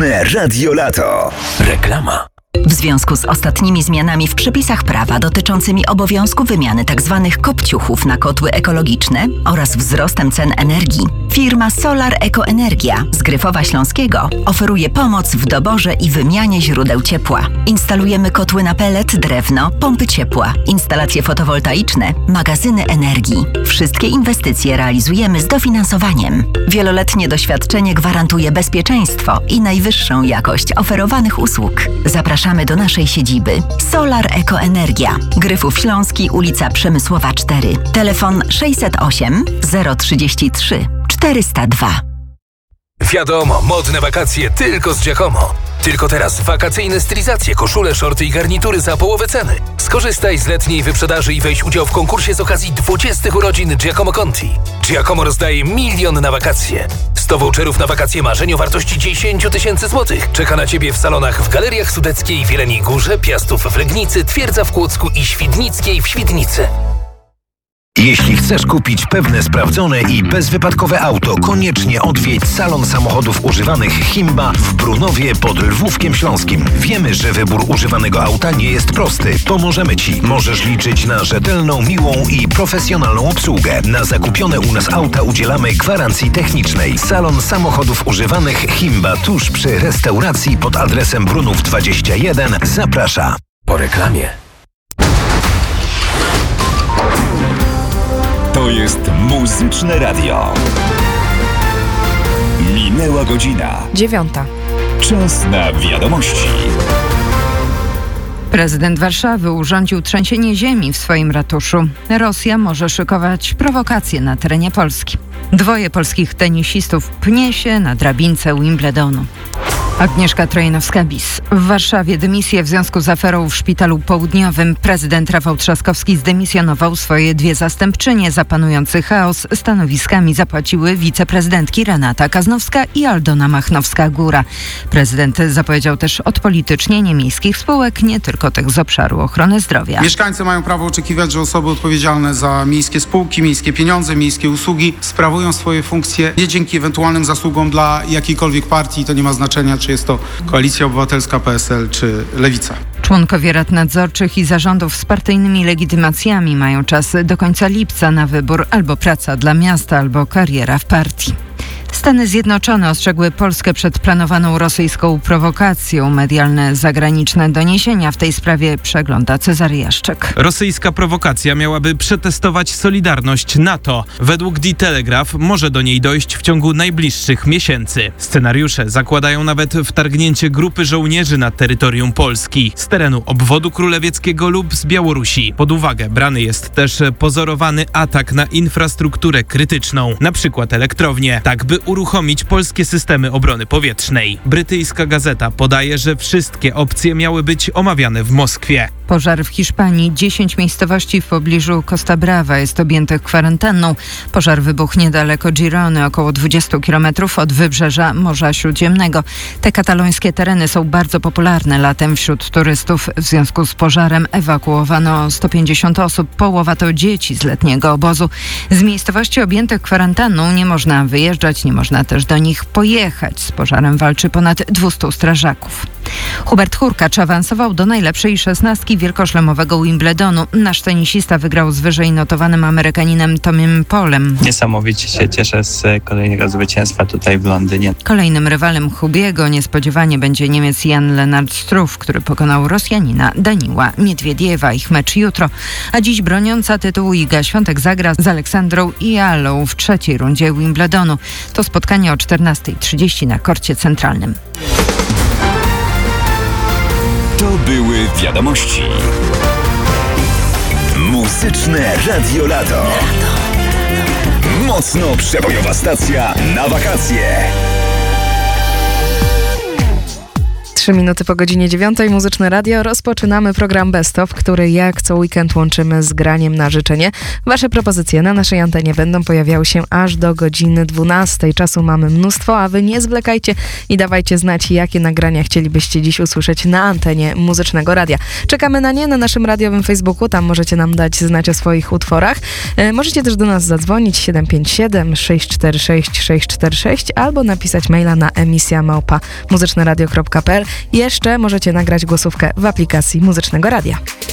Radio Lato. Reklama. W związku z ostatnimi zmianami w przepisach prawa dotyczącymi obowiązku wymiany tzw. kopciuchów na kotły ekologiczne oraz wzrostem cen energii, firma Solar Eco Energia z Gryfowa Śląskiego oferuje pomoc w doborze i wymianie źródeł ciepła. Instalujemy kotły na pelet, drewno, pompy ciepła, instalacje fotowoltaiczne, magazyny energii. Wszystkie inwestycje realizujemy z dofinansowaniem. Wieloletnie doświadczenie gwarantuje bezpieczeństwo i najwyższą jakość oferowanych usług. Zapraszamy do naszej siedziby. Solar Eco Energia. Gryfów Śląski, ulica Przemysłowa 4. Telefon 608 033 402. Wiadomo, modne wakacje tylko z Giacomo. Tylko teraz wakacyjne stylizacje, koszule, szorty i garnitury za połowę ceny. Skorzystaj z letniej wyprzedaży i weź udział w konkursie z okazji 20 urodzin Giacomo Conti. Giacomo rozdaje 1 milion na wakacje. 100 voucherów na wakacje marzeń o wartości 10 000 złotych. Czeka na Ciebie w salonach w Galeriach Sudeckiej w Jeleniej Górze, Piastów w Legnicy, Twierdza w Kłodzku i Świdnickiej w Świdnicy. Jeśli chcesz kupić pewne, sprawdzone i bezwypadkowe auto, koniecznie odwiedź salon samochodów używanych Himba w Brunowie pod Lwówkiem Śląskim. Wiemy, że wybór używanego auta nie jest prosty. Pomożemy Ci. Możesz liczyć na rzetelną, miłą i profesjonalną obsługę. Na zakupione u nas auta udzielamy gwarancji technicznej. Salon samochodów używanych Himba tuż przy restauracji pod adresem Brunów 21 zaprasza. Po reklamie. To jest Muzyczne Radio. Minęła godzina 9. Czas na wiadomości. Prezydent Warszawy urządził trzęsienie ziemi w swoim ratuszu. Rosja może szykować prowokacje na terenie Polski. 2 polskich tenisistów pnie się na drabince Wimbledonu. Agnieszka Trojanowska-Bis. W Warszawie dymisję w związku z aferą w Szpitalu Południowym. Prezydent Rafał Trzaskowski zdymisjonował swoje 2 zastępczynie. Za panujący chaos stanowiskami zapłaciły wiceprezydentki Renata Kaznowska i Aldona Machnowska-Góra. Prezydent zapowiedział też odpolitycznienie miejskich spółek, nie tylko tych z obszaru ochrony zdrowia. Mieszkańcy mają prawo oczekiwać, że osoby odpowiedzialne za miejskie spółki, miejskie pieniądze, miejskie usługi sprawują swoje funkcje nie dzięki ewentualnym zasługom dla jakiejkolwiek partii. To nie ma znaczenia, czy jest to Koalicja Obywatelska, PSL czy Lewica. Członkowie rad nadzorczych i zarządów z partyjnymi legitymacjami mają czas do końca lipca na wybór albo praca dla miasta, albo kariera w partii. Stany Zjednoczone ostrzegły Polskę przed planowaną rosyjską prowokacją. Medialne zagraniczne doniesienia w tej sprawie przegląda Cezary Jaszczek. Rosyjska prowokacja miałaby przetestować solidarność NATO. Według The Telegraph może do niej dojść w ciągu najbliższych miesięcy. Scenariusze zakładają nawet wtargnięcie grupy żołnierzy na terytorium Polski z terenu obwodu królewieckiego lub z Białorusi. Pod uwagę brany jest też pozorowany atak na infrastrukturę krytyczną, na przykład elektrownie, tak by uruchomić polskie systemy obrony powietrznej. Brytyjska gazeta podaje, że wszystkie opcje miały być omawiane w Moskwie. Pożar w Hiszpanii. 10 miejscowości w pobliżu Costa Brava jest objętych kwarantanną. Pożar wybuchł niedaleko Girony, około 20 km od wybrzeża Morza Śródziemnego. Te katalońskie tereny są bardzo popularne latem wśród turystów. W związku z pożarem ewakuowano 150 osób. Połowa to dzieci z letniego obozu. Z miejscowości objętych kwarantanną nie można wyjeżdżać, nie można też do nich pojechać. Z pożarem walczy ponad 200 strażaków. Hubert Hurkacz awansował do najlepszej 16 wielkoszlemowego Wimbledonu. Nasz tenisista wygrał z wyżej notowanym Amerykaninem Tomym Polem. Niesamowicie się cieszę z kolejnego zwycięstwa tutaj w Londynie. Kolejnym rywalem Hubiego niespodziewanie będzie Niemiec Jan-Lennard Struff, który pokonał Rosjanina Daniła Miedwiediewa. Ich mecz jutro. A dziś broniąca tytułu Iga Świątek zagra z Aleksandrą Ialą w 3. rundzie Wimbledonu. To spotkanie o 14:30 na korcie centralnym. To były wiadomości. Muzyczne Radio Lato. Mocno przebojowa stacja na wakacje. 3 minuty po godzinie 9. Muzyczne Radio. Rozpoczynamy program Best of, który jak co weekend łączymy z graniem na życzenie. Wasze propozycje na naszej antenie będą pojawiały się aż do godziny 12. Czasu mamy mnóstwo, a wy nie zwlekajcie i dawajcie znać, jakie nagrania chcielibyście dziś usłyszeć na antenie Muzycznego Radia. Czekamy na nie na naszym radiowym Facebooku, tam możecie nam dać znać o swoich utworach. Możecie też do nas zadzwonić 757 646 646 albo napisać maila na emisja@muzyczneradio.pl. Jeszcze możecie nagrać głosówkę w aplikacji Muzycznego Radia.